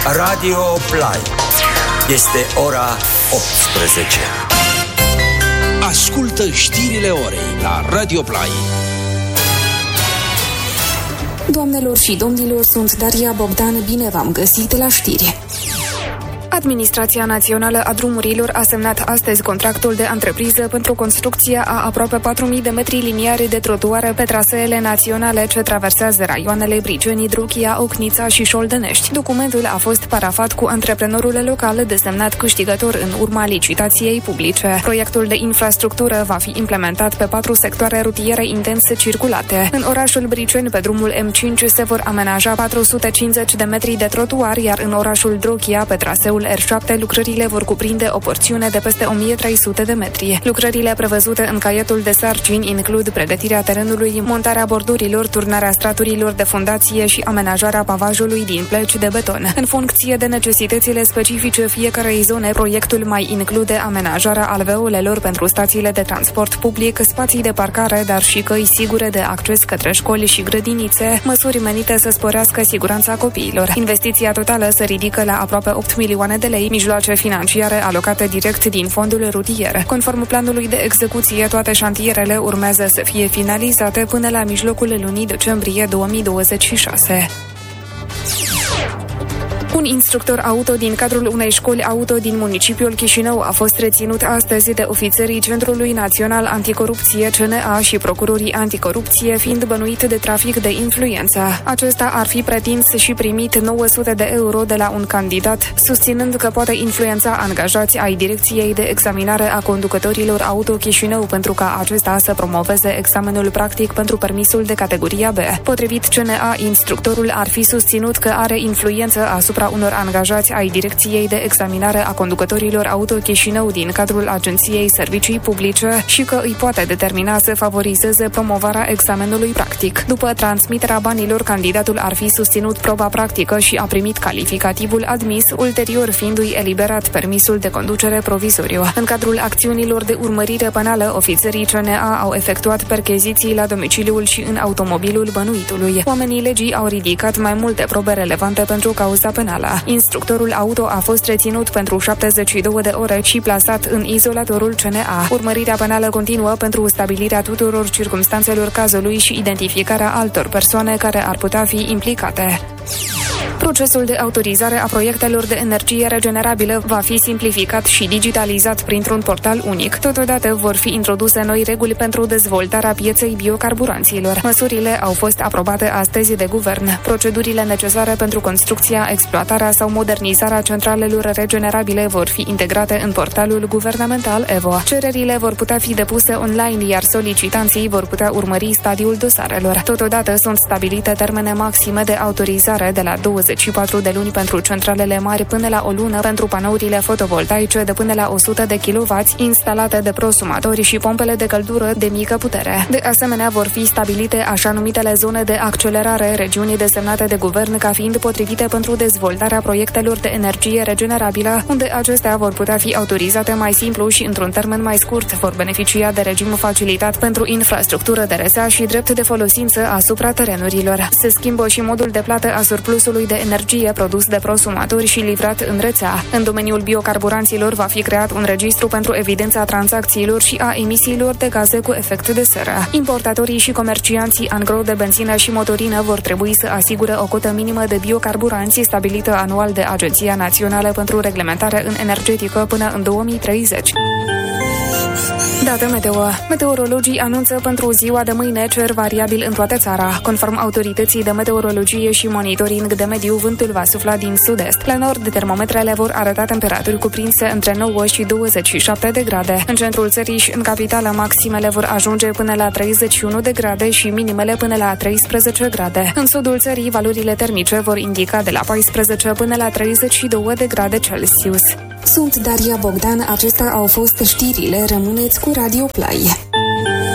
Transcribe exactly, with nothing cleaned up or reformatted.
Radio Play. Este ora optsprezece. Ascultă știrile orei la Radio Play. Doamnelor și domnilor, sunt Daria Bogdan, bine v-am găsit la știri. Administrația Națională a Drumurilor a semnat astăzi contractul de antrepriză pentru construcția a aproape patru mii de metri liniari de trotuare pe traseele naționale ce traversează raioanele Briceni, Druchia, Ocnița și Șoldănești. Documentul a fost parafat cu antreprenorul local desemnat câștigător în urma licitației publice. Proiectul de infrastructură va fi implementat pe patru sectoare rutiere intens circulate. În orașul Briceni, pe drumul M cinci, se vor amenaja patru sute cincizeci de metri de trotuar, iar în orașul Druchia, pe traseul R șapte, lucrările vor cuprinde o porțiune de peste o mie trei sute de metri. Lucrările prevăzute în caietul de sarcini includ pregătirea terenului, montarea bordurilor, turnarea straturilor de fundație și amenajarea pavajului din pleci de beton. În funcție de necesitățile specifice fiecarei zone, proiectul mai include amenajarea alveolelor pentru stațiile de transport public, spații de parcare, dar și căi sigure de acces către școli și grădinițe, măsuri menite să sporească siguranța copiilor. Investiția totală se ridică la aproape opt milioane de lei, mijloace financiare alocate direct din fondul rutier. Conform planului de execuție, toate șantierele urmează să fie finalizate până la mijlocul lunii decembrie două mii douăzeci și șase. Un instructor auto din cadrul unei școli auto din municipiul Chișinău a fost reținut astăzi de ofițerii Centrului Național Anticorupție C N A și procurorii anticorupție, fiind bănuit de trafic de influență. Acesta ar fi pretins și primit nouă sute de euro de la un candidat, susținând că poate influența angajați ai Direcției de Examinare a Conducătorilor Auto Chișinău pentru ca acesta să promoveze examenul practic pentru permisul de categoria B. Potrivit C N A, instructorul ar fi susținut că are influență asupra unor angajați ai Direcției de Examinare a Conducătorilor Auto Chișinău din cadrul Agenției Servicii Publice și că îi poate determina să favorizeze promovarea examenului practic. După transmiterea banilor, candidatul ar fi susținut proba practică și a primit calificativul admis, ulterior fiindu-i eliberat permisul de conducere provizoriu. În cadrul acțiunilor de urmărire penală, ofițerii C N A au efectuat percheziții la domiciliul și în automobilul bănuitului. Oamenii legii au ridicat mai multe probe relevante pentru cauza penală. Instructorul auto a fost reținut pentru șaptezeci și două de ore și plasat în izolatorul C N A. Urmărirea penală continuă pentru stabilirea tuturor circumstanțelor cazului și identificarea altor persoane care ar putea fi implicate. Procesul de autorizare a proiectelor de energie regenerabilă va fi simplificat și digitalizat printr-un portal unic. Totodată vor fi introduse noi reguli pentru dezvoltarea pieței biocarburanților. Măsurile au fost aprobate astăzi de guvern. Procedurile necesare pentru construcția, exploatarea sau modernizarea centralelor regenerabile vor fi integrate în portalul guvernamental E V O. Cererile vor putea fi depuse online, iar solicitanții vor putea urmări stadiul dosarelor. Totodată sunt stabilite termene maxime de autorizare de la douăzeci și patru de luni pentru centralele mari până la o lună pentru panourile fotovoltaice de până la o sută de kilowați instalate de prosumatori și pompele de căldură de mică putere. De asemenea, vor fi stabilite așa numitele zone de accelerare, regiuni desemnate de guvern ca fiind potrivite pentru dezvoltarea proiectelor de energie regenerabilă, unde acestea vor putea fi autorizate mai simplu și într-un termen mai scurt, vor beneficia de regim facilitat pentru infrastructură de rețea și drept de folosință asupra terenurilor. Se schimbă și modul de plată a surplusului de energie produs de prosumatori și livrat în rețea. În domeniul biocarburanților va fi creat un registru pentru evidența tranzacțiilor și a emisiilor de gaze cu efect de seră. Importatorii și comercianții angro de benzină și motorină vor trebui să asigure o cotă minimă de biocarburanți stabilită anual de Agenția Națională pentru Reglementare în Energetică până în două mii treizeci. Date meteo. Meteorologii anunță pentru ziua de mâine cer variabil în toată țara. Conform autorității de meteorologie și monitoring de mediu, vântul va sufla din sud-est. La nord, termometrele vor arăta temperaturi cuprinse între nouă și douăzeci și șapte de grade. În centrul țării și în capitală, maximele vor ajunge până la treizeci și unu de grade și minimele până la treisprezece grade. În sudul țării, valorile termice vor indica de la paisprezece până la treizeci și două de grade Celsius. Sunt Daria Bogdan, acestea au fost știrile. Rămâneți cu Radio Play.